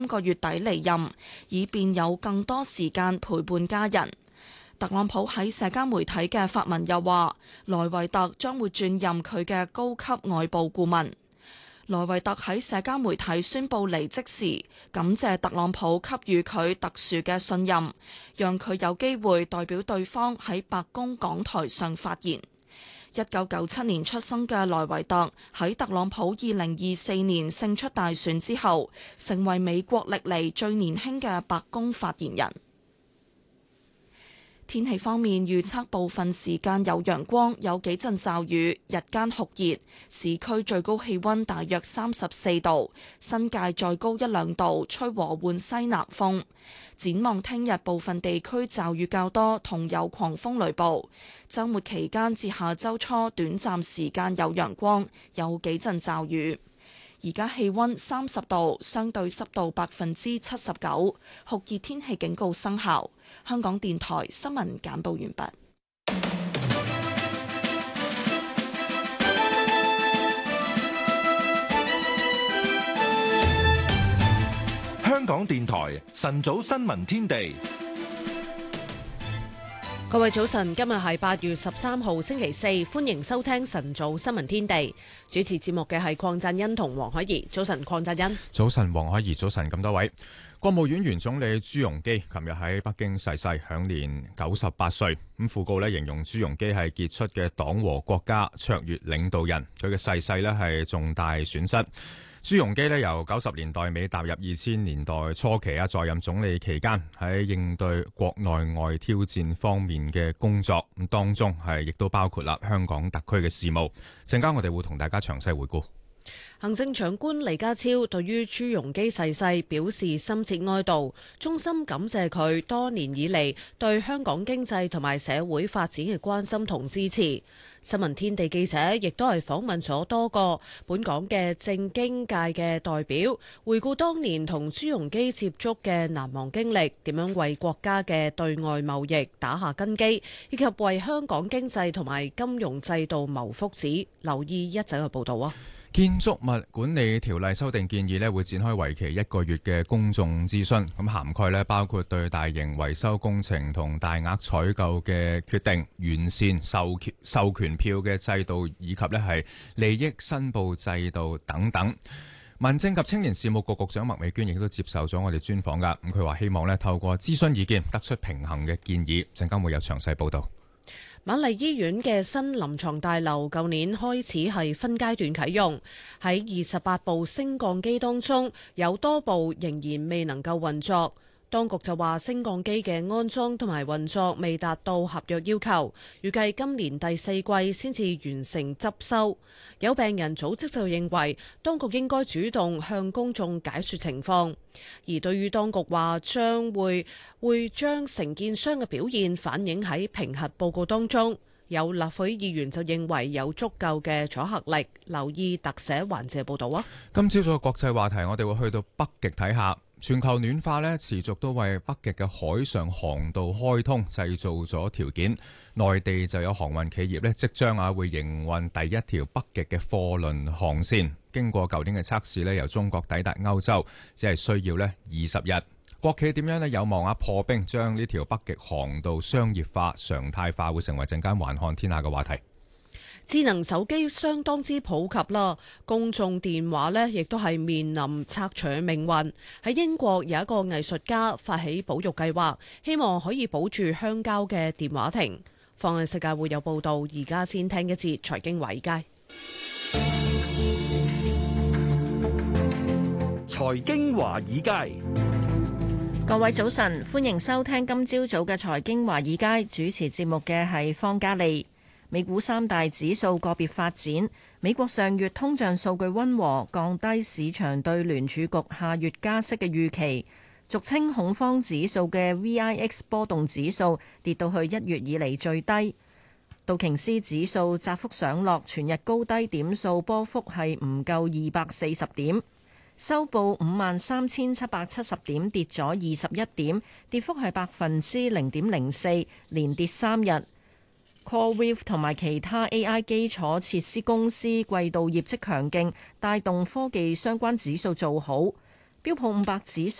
個月底離任，以便有更多時間陪伴家人。特朗普喺社交媒體嘅發文又話，萊維特將會轉任佢嘅高級外部顧問。萊維特喺社交媒體宣布離職時，感謝特朗普給予佢特殊嘅信任，讓佢有機會代表對方喺白宮講台上發言。1997年出生嘅萊維特喺特朗普2024年勝出大選之後，成為美國歷嚟最年輕嘅白宮發言人。天氣方面，預測部分時間有陽光，有幾陣驟雨，日間酷熱，市區最高氣溫大約34度，新界再高1-2度，吹和緩西南風。展望聽日部分地區驟雨較多，同有狂風雷暴。週末期間至下週初短暫時間有陽光，有幾陣驟雨。而家氣溫30度，相對濕度79%，酷熱天氣警告生效。香港電台新聞簡報完畢。 香港電台晨早新聞天地。 各位早晨，今日係8月13號星期四，歡迎收聽晨早新聞天地。主持節目嘅係鄺振欣同黃海怡。早晨，鄺振欣。 早晨，黃海怡。早晨，咁多位。國務院原總理朱鎔基琴日喺北京逝世，享年98歲。咁訃告形容朱鎔基係傑出嘅黨和國家卓越領導人，佢嘅逝世係重大損失。朱鎔基由90年代尾踏入2000年代初期在任總理期間，喺應對國內外挑戰方面嘅工作，咁當中亦都包括香港特區嘅事務。陣間我哋會同大家詳細回顧。 行政長官李家超對於朱鎔基逝世表示深切哀悼，衷心感謝佢多年以嚟對香港經濟同埋社會發展嘅關心同支持。新聞天地記者亦都係訪問咗多個本港嘅政經界嘅代表，回顧當年同朱鎔基接觸嘅難忘經歷，點樣為國家嘅對外貿易打下根基，以及為香港經濟同埋金融制度謀福祉。留意一陣嘅報道啊！ 建築物管理條例修訂建議會展開為期1個月嘅公眾諮詢，咁涵蓋包括對大型維修工程同大額採購嘅決定、完善授權票嘅制度以及係利益申報制度等等。民政及青年事務局局長麥美娟亦都接受咗我哋專訪㗎，咁佢話希望透過諮詢意見得出平衡嘅建議，陣間會有詳細報導。 瑪麗醫院嘅新臨床大樓舊年開始係分階段啟用，喺28部升降機當中，有多部仍然未能夠運作。當局就話升降機嘅安裝同埋運作未達到合約要求，預計今年第4季先至完成執修。有病人組織就認為，當局應該主動向公眾解說情況。而對於當局話會將承建商嘅表現反映喺評核報告當中，有立法會議員就認為有足夠嘅阻嚇力。留意特寫環節報導啊！ 今朝早嘅國際話題，我哋會去到北極睇下。全球暖化持續都為北極嘅海上航道開通製造咗條件。內地就有航運企業即將會營運第一條北極嘅貨輪航線。經過舊年嘅測試由中國抵達歐洲只係需要20日。國企點樣有望破冰，將呢條北極航道商業化、常態化，會成為陣間環看天下嘅話題。 智能手機相當之普及啦，公眾電話亦都係面臨拆除嘅命運。喺英國有一個藝術家發起保育計劃，希望可以保住鄉郊嘅電話亭。放眼世界會有報道，而家先聽一節財經華爾街。 財經華爾街， 各位早晨，歡迎收聽今朝早嘅財經華爾街，主持節目嘅係方嘉利。美股三大指數個別發展，美國上月通脹數據溫和，降低市場對聯儲局下月加息嘅預期。俗稱恐慌指數嘅 VIX 波動指數跌到去1月以嚟最低。道瓊斯指數窄幅上落，全日高低點數波幅係唔夠240點，收報53,770點，跌咗21點，跌幅係0.04%，連跌3日。CoreWeave 同埋其他 AI 基礎設施公司季度業績強勁，帶動科技相關指數做好。 標普500指數